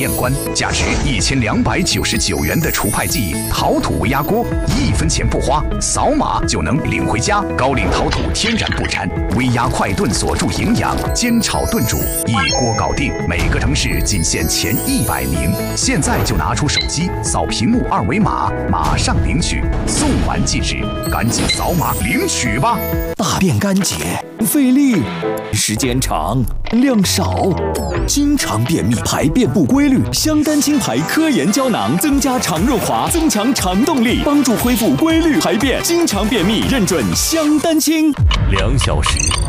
验官，价值1299元的除派剂陶土微压锅，1分钱不花，扫码就能领回家。高岭陶土天然不粘，微压快炖锁住营养，煎炒炖煮一锅搞定。每个城市仅限前100名，现在就拿出手机扫屏幕2维码，马上领取，送完即止，赶紧扫码领取吧！ 大便干结，费力，时间长，量少，经常便秘，排便不规律。香丹清排科研胶囊增加肠润滑，增强肠动力，帮助恢复规律排便。经常便秘认准香丹清。 2小时